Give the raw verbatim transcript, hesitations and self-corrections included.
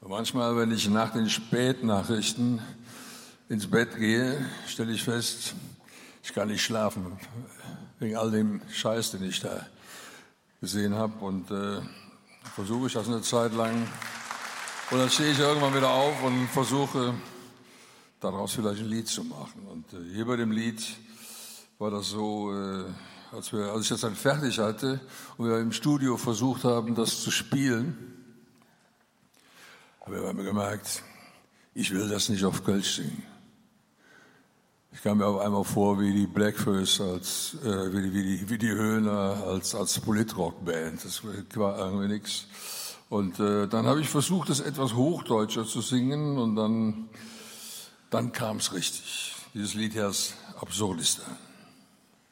Manchmal, wenn ich nach den Spätnachrichten ins Bett gehe, stelle ich fest, ich kann nicht schlafen, wegen all dem Scheiß, den ich da gesehen habe. Und äh, versuche ich das eine Zeit lang. Und dann stehe ich irgendwann wieder auf und versuche, daraus vielleicht ein Lied zu machen. Und äh, hier bei dem Lied war das so, äh, als, wir, als ich das dann fertig hatte und wir im Studio versucht haben, das zu spielen, habe ich mir gemerkt, ich will das nicht auf Kölsch singen. Ich kam mir auf einmal vor wie die Blackfoes, als, äh, wie, die, wie, die, wie die Höhner als, als Politrock-Band. Das war irgendwie nichts. Und äh, dann habe ich versucht, das etwas hochdeutscher zu singen und dann, dann kam es richtig. Dieses Lied heißt Absurdistan.